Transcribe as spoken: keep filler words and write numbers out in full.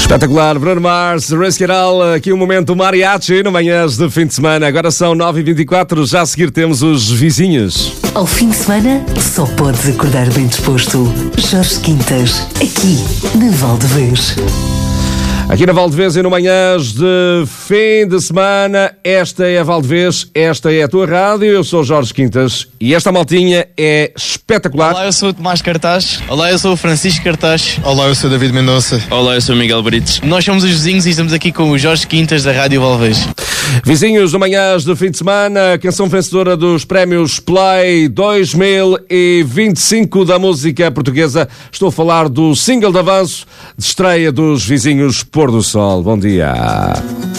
Espetacular, Bruno Mars, Race Caral, aqui um momento mariachi no manhãs de fim de semana. Agora são nove e vinte e quatro, já a seguir temos os vizinhos. Ao fim de semana, só podes acordar bem disposto. Jorge Quintas, aqui na Valdevez. Aqui na Valdevez e no manhãs de fim de semana, esta é a Valdevez, esta é a tua rádio, eu sou Jorge Quintas e esta maltinha é espetacular. Olá, eu sou o Tomás Cartaz. Olá, eu sou o Francisco Cartaz. Olá, eu sou o David Mendonça. Olá, eu sou o Miguel Brites. Nós somos os vizinhos e estamos aqui com o Jorge Quintas da Rádio Valdevez. Vizinhos no manhãs de fim de semana, canção vencedora dos prémios Play dois mil e vinte e cinco da música portuguesa. Estou a falar do single de avanço de estreia dos Vizinhos Pôr do Sol. Bom dia.